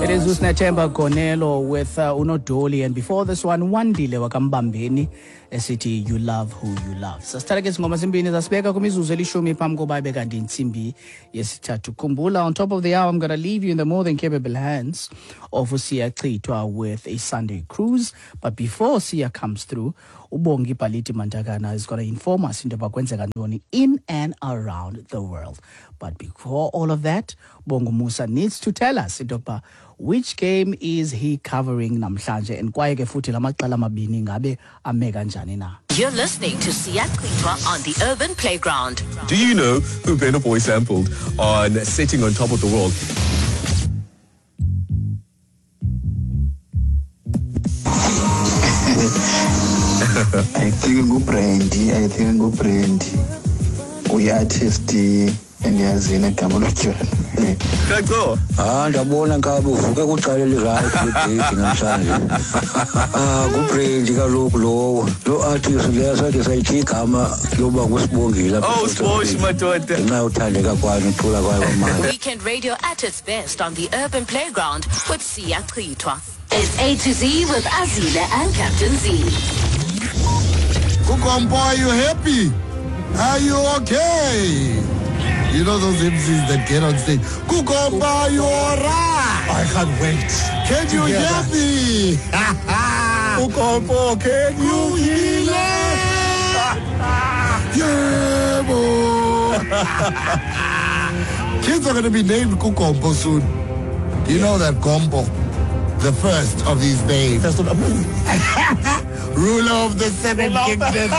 It is Usnatemba Gonelo with Unodoli, and before this one, Wandile Wakambambeni, a city you love who you love. Sastaragis Ngomasimbini Zasbeka Kumizu Zelishumi Pamgo Baibeka Simbi. Yes, Tatu Kumbula. On top of the hour, I'm gonna leave you in the more than capable hands of Usia Klitwa with a Sunday cruise. But before Sia comes through, Ubongi Paliti Mantagana is gonna inform us in and around the world. But before all of that, Bongo Musa needs to tell us which game is he covering namhlanje and kwaye ke futhi lamaqala mabini ngabe ame kanjani na. You're listening to Siya Klitwa on the Urban Playground. Do you know who Burna Boy sampled on Sitting on Top of the World? I think go Brandy. We artist endiyazini igama lotywana. Kaxo. Ndabona ngabe uvuke kuqala lirayi kudate namhlanje. Kubrendi kaloku lo artist leyasathi sayithi igama yoba ngusibongile. Oh, Sbosh madoda. Na uthandeka kwani uthula kwayo manje. Weekend radio at its best on the Urban Playground with Siya Klitwa. It's A to Z with Azile and Captain Z. Kukompo, are you happy? Are you okay? You know those MCs that get on stage. Kukompo, are you alright? I can't wait. Can you hear me? Kukompo, can you hear Yeah, boy. Kids are going to be named Kukompo soon. You know that Kompo, the first of these names. Ruler of the seven kingdoms.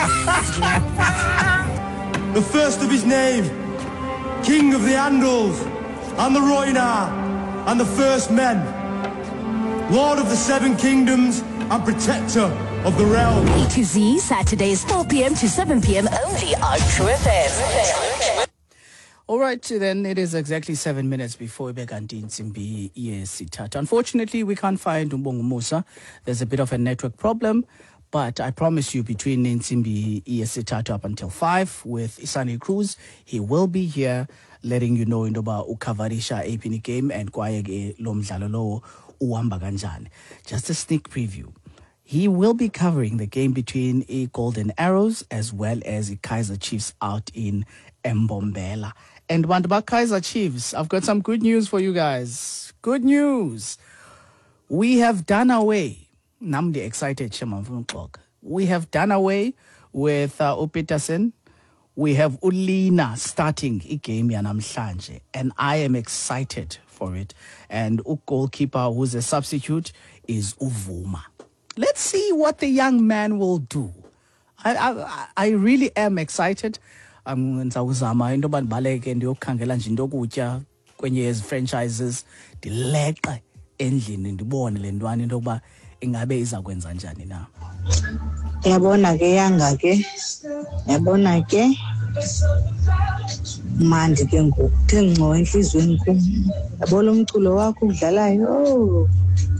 The first of his name, King of the Andals, and the Roina, and the first men, Lord of the seven kingdoms, and protector of the realm. A to Z, Saturdays 4 p.m. to 7 p.m. only on True FM. All right, then it is exactly 7 minutes before Beganti Nsimbi Yesitata. Unfortunately, we can't find Umbongo Musa. There's a bit of a network problem. But I promise you, between Nsimbi Yesitata up until 5 with Isani Cruz, he will be here letting you know indoba ukavarisha epini game and kwayege lomdlalo uamba ganjani. Just a sneak preview. He will be covering the game between Golden Arrows as well as Kaiser Chiefs out in Mbombela. And what about Kaiser Chiefs? I've got some good news for you guys. Good news. We have done away. Namdi excited, we have done away with Upeterson. We have Ulina starting a game yanamhlanje, and I am excited for it. And goalkeeper who's a substitute is Uvuma. Let's see what the young man will do. I really am excited. Ngizawuzama into banibaleke ndiyokhangela nje into okutya kwenye franchises ndileqe endlini ndibone le ntwana into yokuba ingabe iza kwenza njani na. Yabona ke yanga ke mandi ke ngokuthe ngco enhlizweni kum. Yabona umculo wakho udlalayo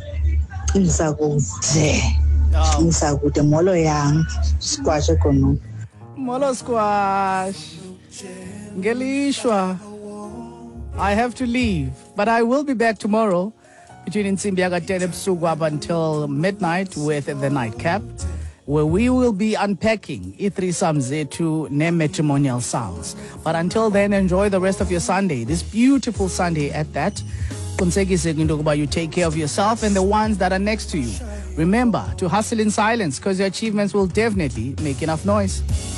ngisakude molo yang squash ekono Molo squash ngelishwa. I have to leave, but I will be back tomorrow between Nsimbiaga 10 ebusuku up until midnight with the nightcap, where we will be unpacking i-threesome zethu ne-matrimonial sounds. But until then, enjoy the rest of your Sunday, this beautiful Sunday at that. You take care of yourself and the ones that are next to you. Remember to hustle in silence, because your achievements will definitely make enough noise.